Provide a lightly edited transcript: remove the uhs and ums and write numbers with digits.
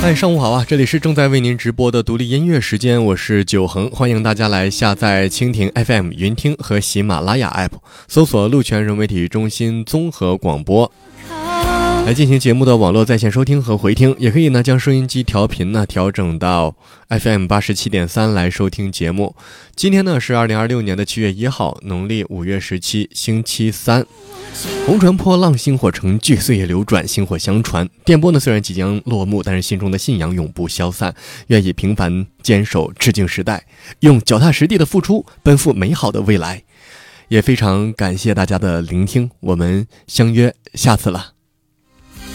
上午好啊！这里是正在为您直播的独立音乐时间，我是九恒，欢迎大家来下载蜻蜓 FM、云听和喜马拉雅 App， 搜索鹿泉人媒体中心综合广播，来进行节目的网络在线收听和回听，也可以呢将收音机调频呢调整到 FM 87.3来收听节目。今天呢是2026年的7月1号，农历5月17，星期三。红船破浪，薪火成聚，岁月流转，薪火相传。电波呢虽然即将落幕，但是心中的信仰永不消散。愿以平凡坚守，致敬时代，用脚踏实地的付出，奔赴美好的未来。也非常感谢大家的聆听，我们相约下次了。